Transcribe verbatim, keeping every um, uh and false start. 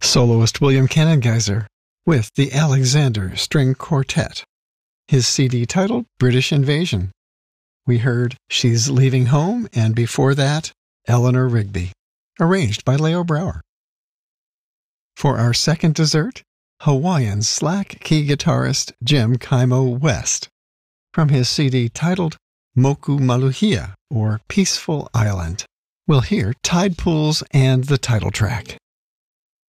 Soloist William Kanengeiser with the Alexander String Quartet. His C D titled British Invasion. We heard She's Leaving Home, and before that, Eleanor Rigby, arranged by Leo Brouwer. For our second dessert, Hawaiian slack key guitarist Jim Kaimo West, from his C D titled Moku Maluhia, or Peaceful Island. We'll hear Tide Pools and the title track.